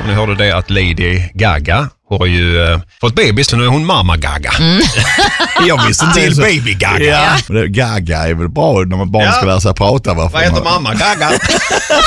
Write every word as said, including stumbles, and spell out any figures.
Ni hörde det att Lady Gaga har ju uh, fått bebis, så nu är hon mamma Gaga. Mm. Jag visste inte till baby Gaga. Ja. Gaga är väl bra när man barn ja. ska lära sig prata. Vad heter man... mamma Gaga?